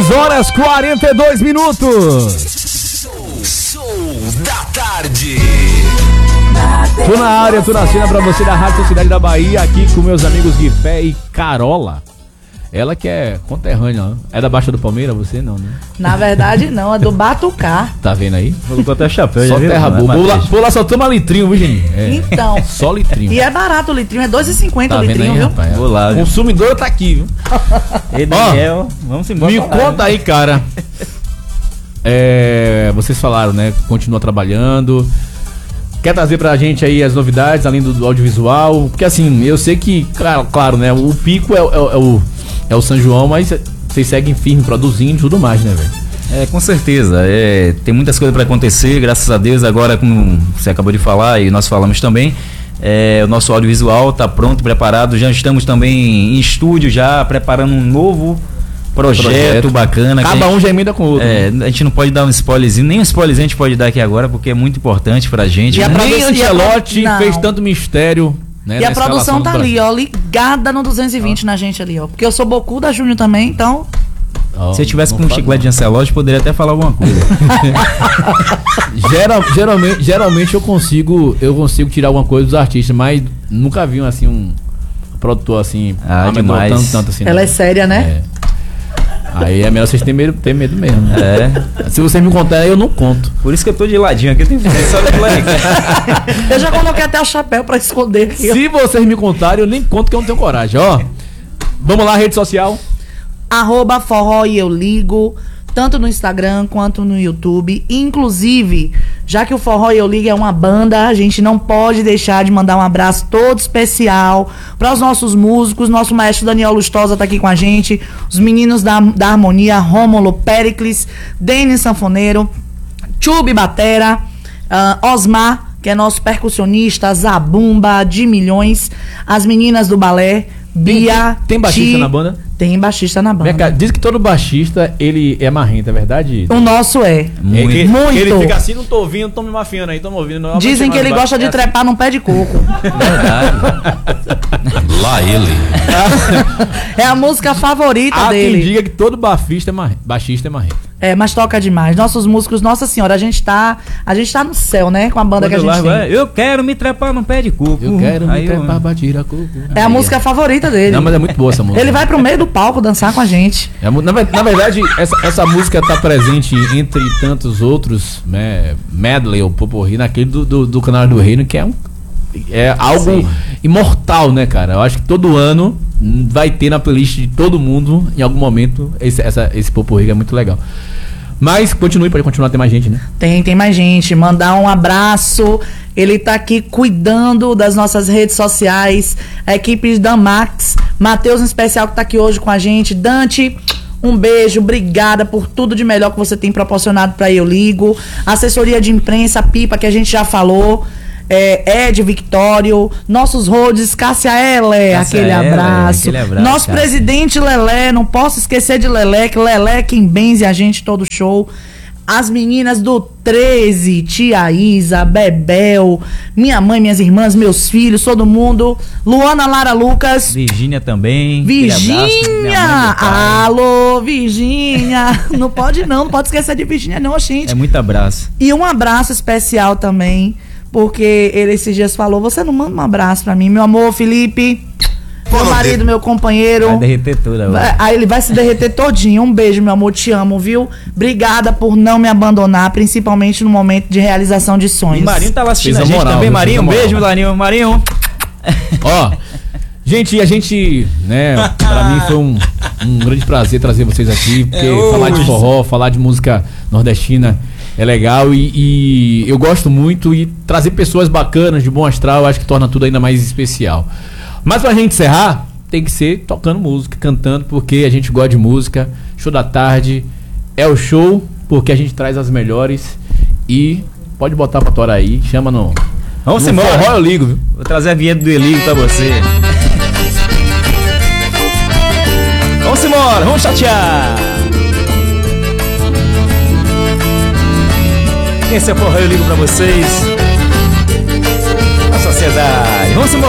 6h42. Show da tarde. Tô na área, tô na cena pra você da Rádio Cidade da Bahia, aqui com meus amigos Guifé e Carola. Ela que é conterrânea, né? É da Baixa do Palmeiras, você não, né? Na verdade não, é do Batucá. Tá vendo aí? Colocou até chapéu, Só já viu? terra boa. Por lá só toma litrinho, viu, gente? Então. Só litrinho. E é barato o litrinho, é R$2,50 Tá o vendo litrinho, aí, viu? rapaz? Vou lá, O viu? consumidor tá aqui, viu? Ei, Daniel, vamos embora. Me conta aí, cara. Vocês falaram, né? Continua trabalhando. Quer trazer pra gente aí as novidades, além do audiovisual? Porque assim, eu sei que, claro, né? O pico é o São João, mas vocês seguem firme, produzindo e tudo mais, né, velho? Com certeza. Tem muitas coisas para acontecer, graças a Deus. Agora, como você acabou de falar e nós falamos também, o nosso audiovisual está pronto, preparado. Já estamos também em estúdio, já preparando um novo projeto bacana. Cada um já emenda com o outro. A gente não pode dar um spoilerzinho, nem um spoilerzinho a gente pode dar aqui agora, porque é muito importante pra gente. E a né? Nem Ancelotti Não. fez tanto mistério, né? E a na produção escalação tá do ali, Brasil. ó, ligada no 220 na gente ali, ó. Porque eu sou Bocu da Júnior também, então... Ó, Se eu tivesse não com um fala chiclete de Ancelotti, poderia até falar alguma coisa. Geralmente eu consigo tirar alguma coisa dos artistas, mas nunca vi assim um produtor assim demais. tanto assim. Ela não. é séria, né? Aí é melhor vocês terem medo mesmo. Né? Se vocês me contarem, eu não conto. Por isso que eu tô de ladinho aqui, tem só Eu já coloquei até o chapéu pra esconder aqui, ó. Se vocês me contarem, eu nem conto que eu não tenho coragem, ó. Vamos lá, rede social. @forró e eu ligo, tanto no Instagram quanto no YouTube. Inclusive, já que o Forró e eu ligo é uma banda, a gente não pode deixar de mandar um abraço todo especial para os nossos músicos. Nosso maestro Daniel Lustosa tá aqui com a gente, os meninos da Harmonia, Rômulo Pericles, Denis Sanfoneiro, Chubi Batera, Osmar, que é nosso percussionista, Zabumba de Milhões, as meninas do balé, Bia. Tem baixista na banda? Tem baixista na Minha cara, banda. diz que todo baixista, ele é marrento, é verdade? O nosso é. Muito. Muito. Ele fica assim, não tô ouvindo, tô me mafiando aí, tô me ouvindo. Não, Dizem que ele gosta de trepar num pé de coco. Lá ele. É a música favorita Há quem dele. diga que todo baixista é marrento. Mas toca demais. Nossos músicos, Nossa Senhora, a gente tá no céu, né? Com a banda que a gente tem. Eu quero me trepar num pé de coco. Eu quero me Aí trepar pra tirar coco. É a música favorita dele. Não, mas é muito boa essa música. Ele vai pro meio do palco dançar com a gente. Na verdade, essa música tá presente entre tantos outros, né, medley ou poporri, naquele do Canal do Reino, que é algo imortal, né, cara? Eu acho que todo ano vai ter na playlist de todo mundo, em algum momento, esse poporri, que é muito legal. Mas pode continuar, tem mais gente, né? Tem mais gente. Mandar um abraço. Ele tá aqui cuidando das nossas redes sociais. A equipe da Max. Matheus, em especial, que tá aqui hoje com a gente. Dante, um beijo. Obrigada por tudo de melhor que você tem proporcionado pra Eu Ligo. Assessoria de imprensa, Pipa, que a gente já falou. Ed Victório, nossos roads, Cássia Heller, aquele abraço. Nosso Cássia. presidente Lelé, não posso esquecer de Lelé, que Lelé é quem benze a gente todo show. As meninas do 13, Tia Isa, Bebel, minha mãe, minhas irmãs, meus filhos, todo mundo. Luana Lara Lucas. Virgínia também. Virgínia! Alô, Virgínia! Não pode esquecer de Virgínia não, gente. É muito abraço. E um abraço especial também, porque ele esses dias falou, você não manda um abraço pra mim, meu amor, Felipe, meu marido, meu companheiro. Vai derreter tudo agora. Aí ele vai se derreter todinho. Um beijo, meu amor, te amo, viu? Obrigada por não me abandonar, principalmente no momento de realização de sonhos. E Marinho tá lá assistindo Fez a gente moral, também. viu? Marinho, um Fez a beijo, Marinho. Ó, gente, né, pra mim foi um grande prazer trazer vocês aqui, porque falar de forró, falar de música nordestina é legal e eu gosto muito, e trazer pessoas bacanas, de bom astral, eu acho que torna tudo ainda mais especial. Mas pra gente encerrar, tem que ser tocando música, cantando, porque a gente gosta de música. Show da tarde é o show, porque a gente traz as melhores. E pode botar pra torar aí, chama no... Vamos embora. Forró eu ligo, viu? Vou trazer a vinheta do Eligo pra você. Vamos embora, vamos chatear. Esse é o Forró eu ligo pra vocês. A sociedade. Vamos embora.